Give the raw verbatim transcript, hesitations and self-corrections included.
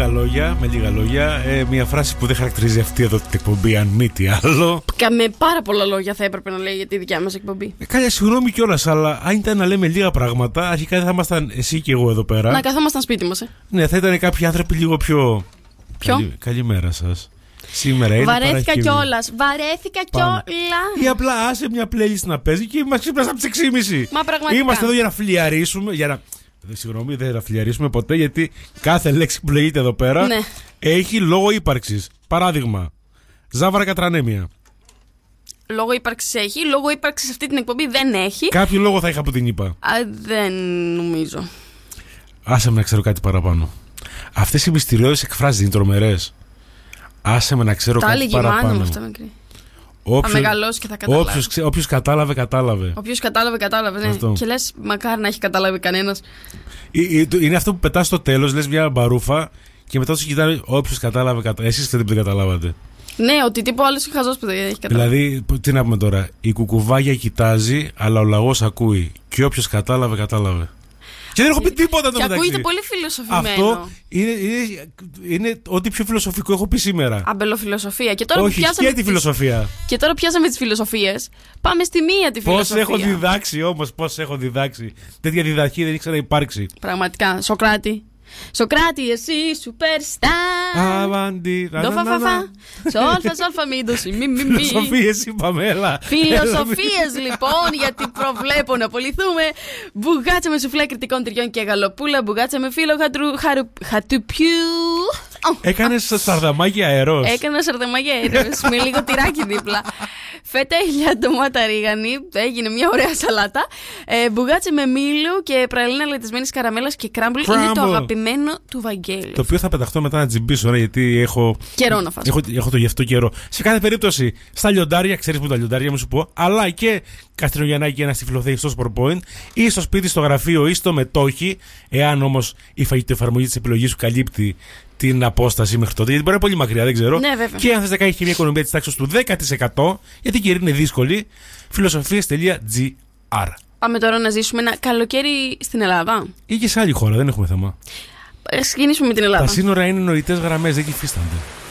λίγα λόγια, με λίγα λόγια ε, μια φράση που δεν χαρακτηρίζει αυτή εδώ την εκπομπή, αν μη τι άλλο. Με πάρα πολλά λόγια θα έπρεπε να λέει για τη δικιά μας εκπομπή. Ε, Κάλια, συγγνώμη κιόλας, αλλά αν ήταν να λέμε λίγα πράγματα, αρχικά δεν θα ήμασταν εσύ και εγώ εδώ πέρα. Να καθόμασταν σπίτι μας. Ε. Ναι, θα ήταν κάποιοι άνθρωποι λίγο πιο. Ποιο? Καλη... Καλημέρα σας. Σήμερα είναι Βαρέθηκα κιόλας. Βαρέθηκα κιόλα. Ή απλά άσε μια playlist να παίζει και μας ξύπνας από τις έξι και μισή. Μα πραγματικά. Είμαστε εδώ για να φλιαρίσουμε. Για να... Συγγνώμη, δεν θα φλιαρίσουμε ποτέ, γιατί κάθε λέξη που λέγεται εδώ πέρα ναι. έχει λόγο ύπαρξης. Παράδειγμα, Ζάβαρα Κατρανέμια. Λόγο ύπαρξης έχει, λόγο ύπαρξης αυτή την εκπομπή δεν έχει. Κάποιο λόγο θα είχα που την είπα. Α, δεν νομίζω. Άσε με να ξέρω κάτι παραπάνω. Αυτές οι μυστηριώδεις εκφράσεις είναι τρομερές. Άσε με να ξέρω τα κάτι παραπάνω. Αυτά, μικρή. Όποιος, θα μεγαλώσει και θα καταλάβει. Όποιος, ξε, όποιος κατάλαβε, κατάλαβε. Όποιος κατάλαβε, κατάλαβε. Ναι. Και λες, μακάρι να έχει καταλάβει κανένας. Είναι αυτό που πετάς στο τέλος, λες μια μπαρούφα και μετά σου κοιτάει. Όποιος κατάλαβε, κατάλαβε. Εσείς δεν το καταλάβατε. Ναι, ότι τύπο άλλος χαζός που δεν έχει καταλάβει. Δηλαδή, τι να πούμε τώρα. Η κουκουβάγια κοιτάζει, αλλά ο λαγός ακούει. Και όποιος κατάλαβε, κατάλαβε. Και δεν έχω πει τίποτα το μεταξύ. Και ακούγεται πολύ φιλοσοφημένο. Αυτό είναι, είναι, είναι ό,τι πιο φιλοσοφικό έχω πει σήμερα. Αμπελοφιλοσοφία. Και τώρα όχι, που πιάσαμε και τη φιλοσοφία. Και τώρα πιάσαμε τις φιλοσοφίες. Πάμε στη μία τη φιλοσοφία. Πώς έχω διδάξει όμως, πώς έχω διδάξει. Τέτοια διδαχή δεν ήξερα να υπάρξει. Πραγματικά. Σοκράτη. Σοκράτη, εσύ superstar. Αβάντι. Δο φα Σόλφα, σόλφα, μη το μη μη μη. Φιλοσοφίες είπαμε, έλα. Φιλοσοφίες λοιπόν, γιατί προβλέπω να απολυθούμε. Μπουγάτσα με σουφλέ κριτικών τυριών και γαλοπούλα. Μπουγάτσα με φύλλο χατουπιού. Έκανες σαρδαμάκι αερός. Έκανα σαρδαμάκι αερός με λίγο τυράκι δίπλα. Φέτα, ηλιά, ντομάτα, ρίγανη. Έγινε μια ωραία σαλάτα. Ε, μπουγάτσε με μήλο και πραλίνα λατισμένης καραμέλας και κράμπλ. Είναι το αγαπημένο του Βαγγέλη. Το οποίο θα πεταχτώ μετά να τζιμπήσω, ρε, γιατί έχω. Καιρό να φας. Έχω, έχω το γευτό καιρό. Σε κάθε περίπτωση, στα λιοντάρια, ξέρεις που τα λιοντάρια μου σου πω, αλλά και Καστρινογιαννάκη και ένα τυφλοθέη στο Sport Point ή στο σπίτι, στο γραφείο ή στο μετόχι, εάν όμως η φαγητοεφαρμογή της επιλογής σου καλύπτει την απόσταση μέχρι τότε, γιατί μπορεί να είναι πολύ μακριά, δεν ξέρω. Ναι, βέβαια. Και αν θες να κάνεις και μια οικονομία της τάξης του δέκα τοις εκατό, γιατί η καιρή είναι δύσκολη, φιλοσοφίες τελεία τζι άρ. Πάμε τώρα να ζήσουμε ένα καλοκαίρι στην Ελλάδα. Ή και σε άλλη χώρα, δεν έχουμε θέμα. Ας ξεκινήσουμε με την Ελλάδα. Τα σύνορα είναι νοητές γραμμές, δεν υφίστανται.